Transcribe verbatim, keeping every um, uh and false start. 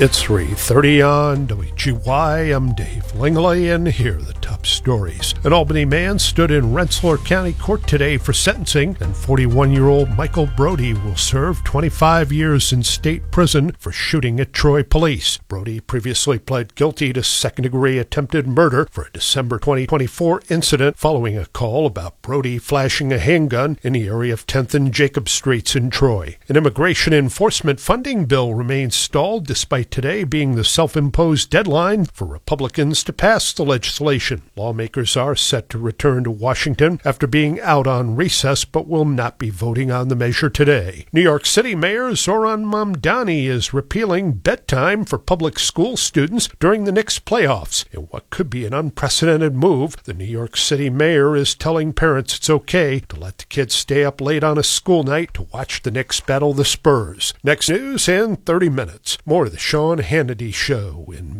It's three thirty on W G Y. I'm Dave Langley, and here are the top stories. An Albany man stood in Rensselaer County Court today for sentencing, and forty-one-year-old Michael Brody will serve twenty-five years in state prison for shooting at Troy police. Brody previously pled guilty to second-degree attempted murder for a December twenty twenty-four incident following a call about Brody flashing a handgun in the area of tenth and Jacob Streets in Troy. An immigration enforcement funding bill remains stalled despite today being the self-imposed deadline for Republicans to pass the legislation. Lawmakers are set to return to Washington after being out on recess, but will not be voting on the measure today. New York City Mayor Zoran Mamdani is repealing bedtime for public school students during the Knicks playoffs. In what could be an unprecedented move, the New York City mayor is telling parents it's okay to let the kids stay up late on a school night to watch the Knicks battle the Spurs. Next news in thirty minutes. More of the Sean Hannity Show in